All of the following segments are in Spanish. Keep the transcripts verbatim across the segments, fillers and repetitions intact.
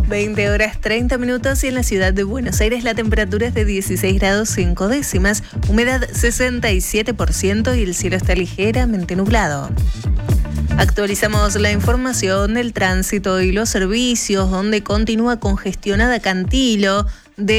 veinte horas treinta minutos y en la ciudad de Buenos Aires la temperatura es de dieciséis grados cinco décimas, humedad sesenta y siete por ciento y el cielo está ligeramente nublado. Actualizamos la información del tránsito y los servicios, donde continúa congestionada Cantilo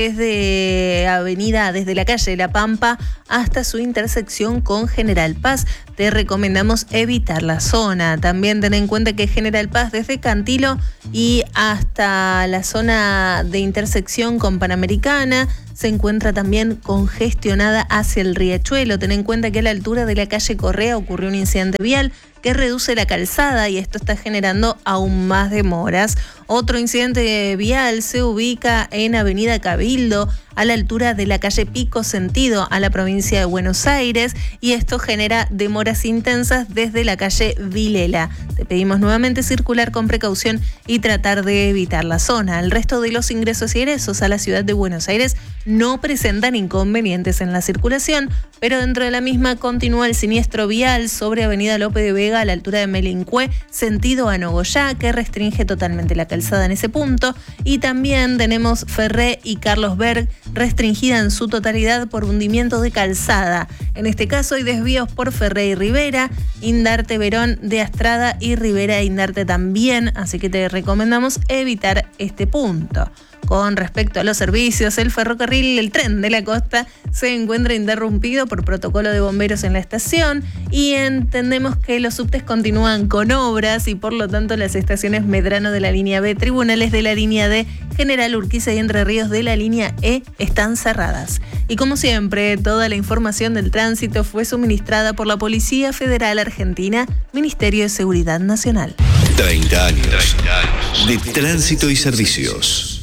desde avenida, desde la calle La Pampa hasta su intersección con General Paz. Te recomendamos evitar la zona. También ten en cuenta que General Paz desde Cantilo y hasta la zona de intersección con Panamericana se encuentra también congestionada hacia el Riachuelo. Ten en cuenta que a la altura de la calle Correa ocurrió un incidente vial que reduce la calzada y esto está generando aún más demoras. Otro incidente vial se ubica en Avenida Cabildo, a la altura de la calle Pico, sentido a la provincia de Buenos Aires, y esto genera demoras intensas desde la calle Vilela. Te pedimos nuevamente circular con precaución y tratar de evitar la zona. El resto de los ingresos y egresos a la ciudad de Buenos Aires no presentan inconvenientes en la circulación, pero dentro de la misma continúa el siniestro vial sobre Avenida Lope de Vega a la altura de Melincué, sentido a Nogoyá, que restringe totalmente la calzada en ese punto, y también tenemos Ferré y Carlos Berg restringida en su totalidad por hundimiento de calzada. En este caso hay desvíos por Ferré y Rivera, Indarte Verón de Astrada y Rivera e Indarte también, así que te recomendamos evitar este punto. Con respecto a los servicios, el ferrocarril, el tren de la costa, se encuentra interrumpido por protocolo de bomberos en la estación y entendemos que los subtes continúan con obras y por lo tanto las estaciones Medrano de la línea B, Tribunales de la línea D, General Urquiza y Entre Ríos de la línea E están cerradas. Y como siempre, toda la información del tránsito fue suministrada por la Policía Federal Argentina, Ministerio de Seguridad Nacional. treinta años de tránsito y servicios.